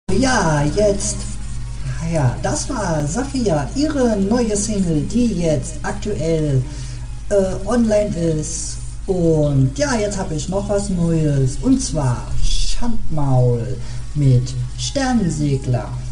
Ja, jetzt. Ja, das war Safia, ihre neue Single, die jetzt aktuell online ist. Und ja, jetzt habe ich noch was Neues. Und zwar Schandmaul mit Sternensegler.